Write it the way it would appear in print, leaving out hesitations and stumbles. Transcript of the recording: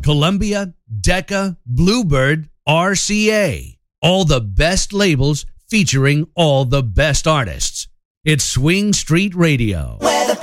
Columbia, Decca, Bluebird, RCA. All the best labels featuring all the best artists. It's Swing Street Radio. Where the